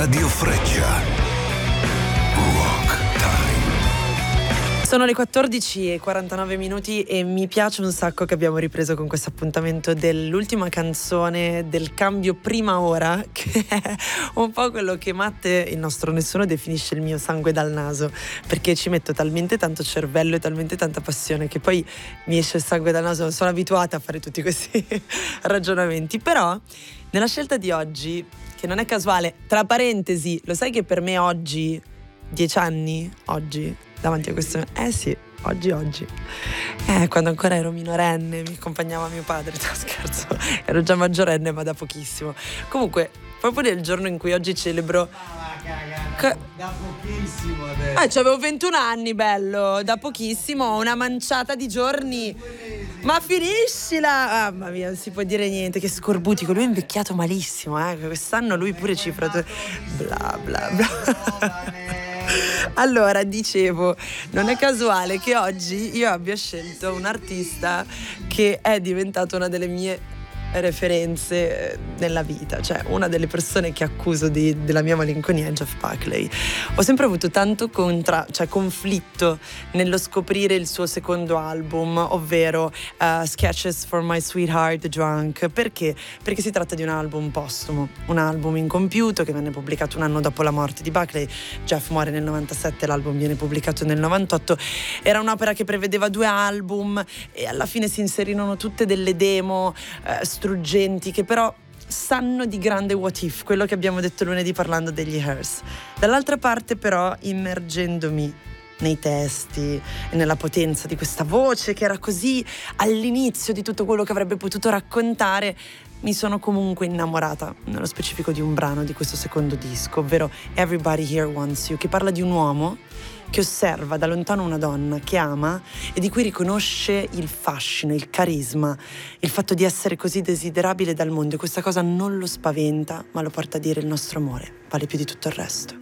Radio Freccia. Rock Time. Sono le 14:49 e mi piace un sacco che abbiamo ripreso con questo appuntamento dell'ultima canzone del cambio prima ora, che è un po' quello che Matte, il nostro nessuno, definisce il mio sangue dal naso, perché ci metto talmente tanto cervello e talmente tanta passione che poi mi esce il sangue dal naso. Sono abituata a fare tutti questi ragionamenti, però nella scelta di oggi, che non è casuale, tra parentesi, lo sai che per me oggi, 10 anni, oggi, davanti a questo... sì, oggi. Quando ancora ero minorenne, mi accompagnava mio padre, no scherzo, ero già maggiorenne ma da pochissimo. Comunque, proprio nel giorno in cui oggi celebro... Da pochissimo adesso. Avevo 21 anni, bello, da pochissimo, una manciata di giorni. Ma finiscila! Mamma mia, non si può dire niente, che scorbutico, lui è invecchiato malissimo, quest'anno lui pure cifra... Bla bla bla. Allora, dicevo, non è casuale che oggi io abbia scelto un artista che è diventato una delle mie referenze nella vita, cioè una delle persone che accuso della mia malinconia è Jeff Buckley. Ho sempre avuto tanto conflitto nello scoprire il suo secondo album, ovvero Sketches for My Sweetheart Drunk. Perché? Perché si tratta di un album postumo, un album incompiuto che venne pubblicato un anno dopo la morte di Buckley. Jeff muore nel 97, l'album viene pubblicato nel 98. Era un'opera che prevedeva 2 album e alla fine si inserirono tutte delle demo struggenti che però sanno di grande what if, quello che abbiamo detto lunedì parlando degli Hearst. Dall'altra parte però, immergendomi nei testi e nella potenza di questa voce che era così all'inizio di tutto quello che avrebbe potuto raccontare, mi sono comunque innamorata, nello specifico di un brano di questo secondo disco, ovvero Everybody Here Wants You, che parla di un uomo che osserva da lontano una donna che ama e di cui riconosce il fascino, il carisma, il fatto di essere così desiderabile dal mondo, e questa cosa non lo spaventa, ma lo porta a dire: il nostro amore vale più di tutto il resto.